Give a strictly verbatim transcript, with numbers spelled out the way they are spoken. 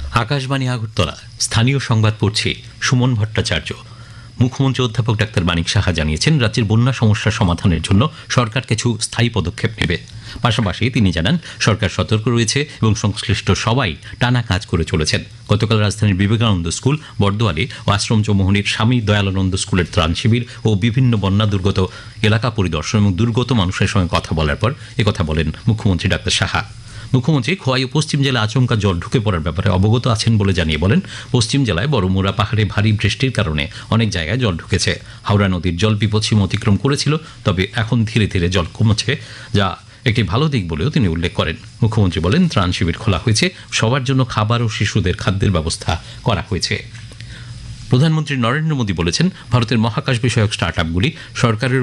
আকাশবাণী আগরতলা, স্থানীয় সংবাদ পড়ছি সুমন ভট্টাচার্য। মুখ্যমন্ত্রী অধ্যাপক ডাক্তার মানিক সাহা জানিয়েছেন, রাজ্যের বন্যা সমস্যা সমাধানের জন্য সরকার কিছু স্থায়ী পদক্ষেপ নেবে। পাশাপাশি তিনি জানান, সরকার সতর্ক রয়েছে এবং সংশ্লিষ্ট সবাই টানা কাজ করে চলেছেন। গতকাল রাজধানীর বিবেকানন্দ স্কুল, বর্দোয়ালি ও আশ্রম চৌমুহনীর স্বামী দয়ালানন্দ স্কুলের ত্রাণ শিবির ও বিভিন্ন বন্যা দুর্গত এলাকা পরিদর্শন এবং দুর্গত মানুষের সঙ্গে কথা বলার পর একথা বলেন মুখ্যমন্ত্রী ডাক্তার সাহা। মুখ্যমন্ত্রী খোয়াই ও পশ্চিম জেলা আচমকা জল ঢুকে পড়ার ব্যাপারে অবগত আছেন বলে জানিয়ে বলেন, পশ্চিম জেলায় বড়মুড়া পাহাড়ে ভারী বৃষ্টির কারণে অনেক জায়গায় জল ঢুকেছে। হাওড়া নদীর জল বিপদসীমা অতিক্রম করেছিল, তবে এখন ধীরে ধীরে জল কমছে, যা একটি ভালো দিক বলেও তিনি উল্লেখ করেন। মুখ্যমন্ত্রী বলেন, ত্রাণ শিবির খোলা হয়েছে, সবার জন্য খাবার ও শিশুদের খাদ্যের ব্যবস্থা করা হয়েছে। প্রধানমন্ত্রী নরেন্দ্র মোদী বলেছেন, ভারতের মহাকাশ বিষয়ক স্টার্ট আপগুলি সরকারের